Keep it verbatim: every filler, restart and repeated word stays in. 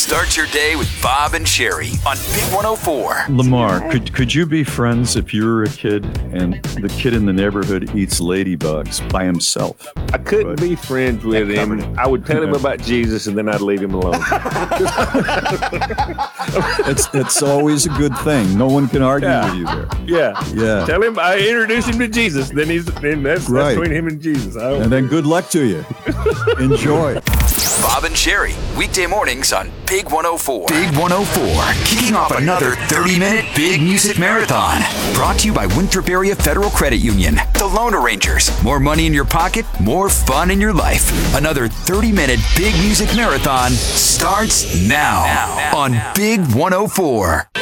Start your day with Bob and Sherry on Big one oh four. Lamar, could could you be friends if you were a kid and the kid in the neighborhood eats ladybugs by himself? I couldn't But be friends with him. I would tell him about Jesus and then I'd leave him alone. It's it's always a good thing. No one can argue Yeah. with you there. Yeah. Yeah. Tell him I introduce him to Jesus. Then he's then that's, Right. that's between him and Jesus. I don't And then good luck to you. Enjoy. Bob and Sherry, weekday mornings on Big one oh four. Big one oh four, kicking off another thirty-minute Big Music Marathon. Brought to you by Winthrop Area Federal Credit Union. The Loan Arrangers. More money in your pocket, more fun in your life. Another thirty-minute Big Music Marathon starts now, now, now on Big one oh four.